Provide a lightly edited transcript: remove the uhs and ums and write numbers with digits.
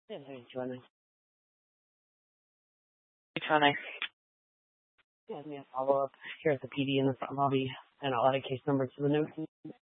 Yeah, there's Joanna. Tony. Yeah, me a follow up here at the PD in the front lobby, and I'll add a case number to the note.